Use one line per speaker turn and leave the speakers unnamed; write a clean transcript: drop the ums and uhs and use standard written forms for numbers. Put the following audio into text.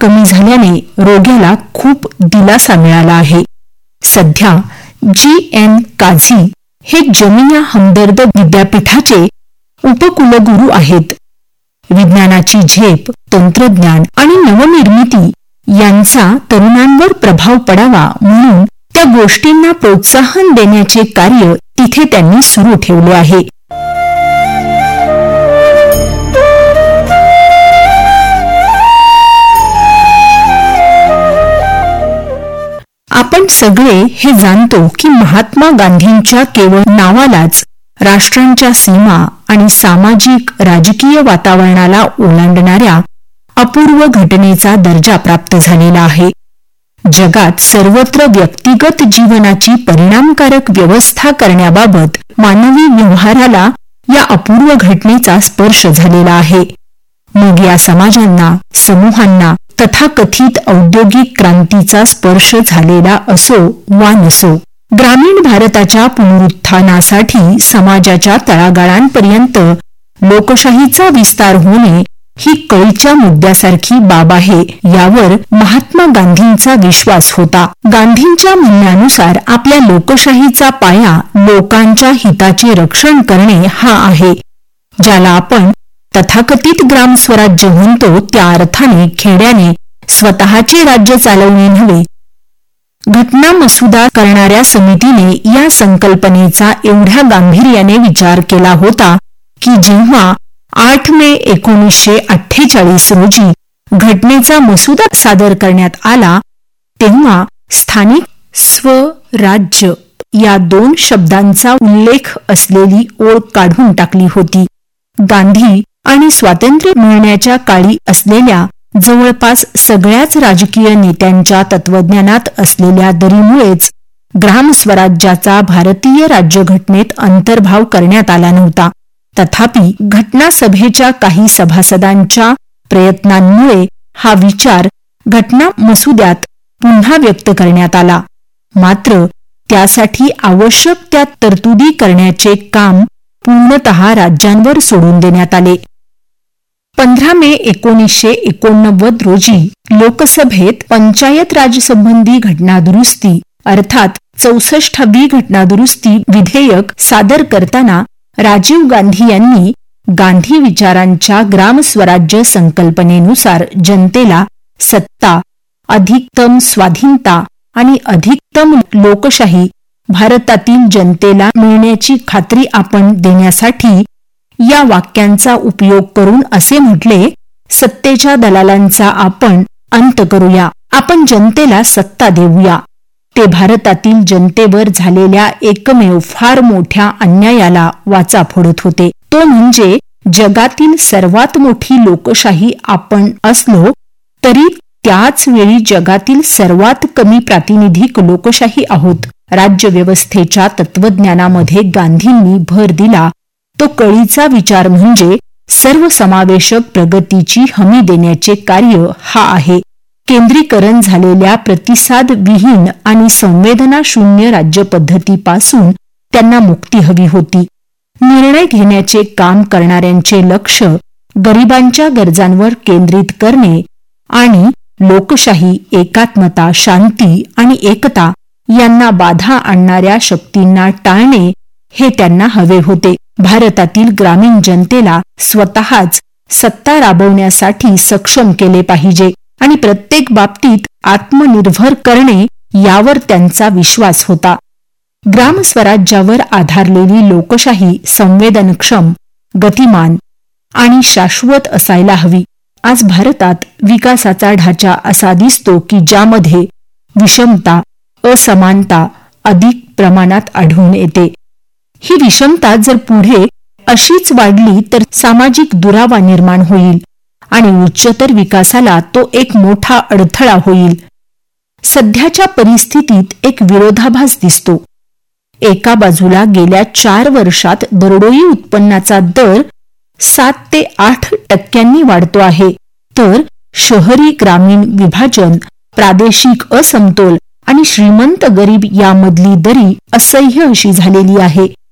कमी झाल्याने रोग्याला खूप दिलासा मिळाला आहे. सध्या GN काझी हे जमिया हमदर्द विद्यापीठाचे उपकुलगुरू आहेत. विज्ञानाची झेप, तंत्रज्ञान आणि नवनिर्मिती यांचा तरुणांवर प्रभाव पडावा म्हणून त्या गोष्टींना प्रोत्साहन देण्याचे कार्य तिथे त्यांनी सुरू ठेवले आहे. आपण सगळे हे जाणतो की महात्मा गांधींच्या केवळ नावालाच राष्ट्रांच्या सीमा आणि सामाजिक राजकीय वातावरणाला ओलांडणाऱ्या अपूर्व घटनेचा दर्जा प्राप्त झालेला आहे. जगात सर्वत्र व्यक्तिगत जीवनाची परिणामकारक व्यवस्था करण्याबाबत मानवी व्यवहाराला या अपूर्व घटनेचा स्पर्श झालेला आहे. मग या समाजांना, समूहांना तथाकथित औद्योगिक क्रांतीचा स्पर्श झालेला असो वा नसो, ग्रामीण भारताच्या पुनरुत्थानासाठी समाजाच्या तळागाळांपर्यंत लोकशाहीचा विस्तार होणे ही कळीच्या मुद्द्यासारखी बाब आहे. यावर महात्मा गांधींचा विश्वास होता. गांधींच्या म्हणण्यानुसार आपल्या लोकशाहीचा पाया लोकांच्या हिताचे रक्षण करणे हा आहे. ज्याला आपण तथाकथित ग्रामस्वराज्य म्हणतो त्या अर्थाने खेड्याने स्वतःचे राज्य चालवणे नव्हे. घटना मसुदा करणाऱ्या समितीने या संकल्पनेचा एवढ्या गांभीर्याने विचार केला होता की जेव्हा 8 मे 1948 रोजी घटनेचा मसुदा सादर करण्यात आला तेव्हा स्थानिक स्वराज्य या 2 शब्दांचा उल्लेख असलेली ओळ काढून टाकली होती. गांधी आणि स्वातंत्र्य मिळण्याच्या काळी असलेल्या जवळपास सगळ्याच राजकीय नेत्यांच्या तत्वज्ञानात असलेल्या दरीमुळेच ग्रामस्वराज्याचा भारतीय राज्यघटनेत अंतर्भाव करण्यात आला नव्हता. तथापि घटनासभेच्या काही सभासदांच्या प्रयत्नांमुळे हा विचार घटना मसुद्यात पुन्हा व्यक्त करण्यात आला. मात्र त्यासाठी आवश्यक त्या तरतुदी करण्याचे काम पूर्णतः राज्यांवर सोडून देण्यात आले. 15 मे 1989 रोजी लोकसभेत पंचायत राज संबंधी घटनादुरुस्ती अर्थात 64वी घटनादुरुस्ती विधेयक सादर करताना राजीव गांधी यांनी गांधी विचारांच्या ग्रामस्वराज्य संकल्पनेनुसार जनतेला सत्ता, अधिकतम स्वाधीनता आणि अधिकतम लोकशाही भारतातील जनतेला मिळण्याची खात्री आपण देण्यासाठी या वाक्यांचा उपयोग करून असे म्हटले, सत्तेच्या दलालांचा आपण अंत करूया, आपण जनतेला सत्ता देऊया. ते भारतातील जनतेवर झालेल्या एकमेव फार मोठ्या अन्यायाला वाचा फोडत होते. तो म्हणजे जगातील सर्वात मोठी लोकशाही आपण असलो तरी त्याच वेळी जगातील सर्वात कमी प्रातिनिधिक लोकशाही आहोत. राज्यव्यवस्थेच्या तत्वज्ञानामध्ये गांधींनी भर दिला तो कळीचा विचार म्हणजे सर्वसमावेशक प्रगतीची हमी देण्याचे कार्य हा आहे. केंद्रीकरण झालेल्या प्रतिसाद विहीन आणि संवेदनाशून्य राज्यपद्धतीपासून त्यांना मुक्ती हवी होती. निर्णय घेण्याचे काम करणाऱ्यांचे लक्ष गरिबांच्या गरजांवर केंद्रित करणे आणि लोकशाही, एकात्मता, शांती आणि एकता यांना बाधा आणणाऱ्या शक्तींना टाळणे हे त्यांना हवे होते. भारतातील ग्रामीण जनतेला स्वतःच सत्ता राबवण्यासाठी सक्षम केले पाहिजे आणि प्रत्येक बाबतीत आत्मनिर्भर करणे यावर त्यांचा विश्वास होता. ग्रामस्वराज्यावर आधारलेली लोकशाही संवेदनक्षम, गतिमान आणि शाश्वत असायला हवी. आज भारतात विकासाचा ढाचा असा दिसतो की ज्यामध्ये विषमता, असमानता अधिक प्रमाणात आढळून येते. ही विषमता जर पुढे अशीच वाढली तर सामाजिक दुरावा निर्माण होईल आणि उच्चतर विकासाला तो एक मोठा अडथळा होईल. सध्याच्या परिस्थितीत एक विरोधाभास दिसतो. एका बाजूला गेल्या 4 वर्षात दरडोई उत्पन्नाचा दर 7 ते 8% वाढतो आहे, तर शहरी ग्रामीण विभाजन, प्रादेशिक असमतोल आणि श्रीमंत गरीब यामधली दरी असह्य अशी झालेली आहे.